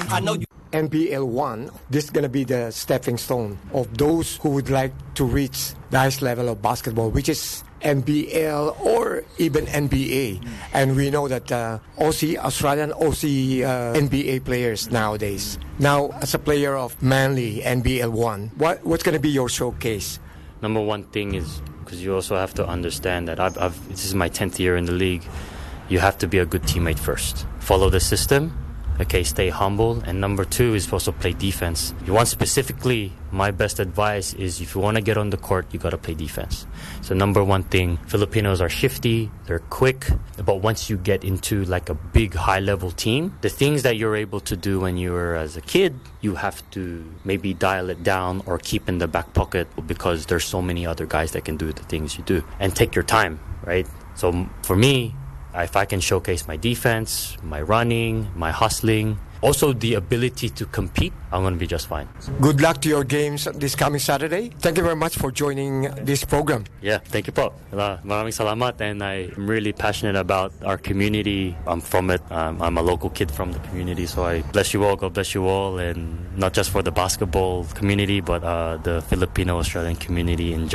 I know you. NBL 1, this is going to be the stepping stone of those who would like to reach the highest level of basketball, which is NBL or even NBA. And we know that Australian NBA players nowadays. Now, as a player of Manly NBL 1, what's going to be your showcase? Number one thing is, because you also have to understand that this is my 10th year in the league, you have to be a good teammate first. Follow the system. Okay, stay humble. And number two is also play defense. You want specifically, my best advice is if you want to get on the court, you got to play defense. So number one thing, Filipinos are shifty, they're quick. But once you get into like a big high-level team, the things that you're able to do when you were as a kid, you have to maybe dial it down or keep in the back pocket because there's so many other guys that can do the things you do. And take your time, right? So for me, if I can showcase my defense, my running, my hustling, also the ability to compete, I'm going to be just fine. Good luck to your games this coming Saturday. Thank you very much for joining this program. Yeah, thank you po. Maraming salamat, and I'm really passionate about our community. I'm from it. I'm a local kid from the community, so I bless you all, God bless you all, and not just for the basketball community, but the Filipino-Australian community in general.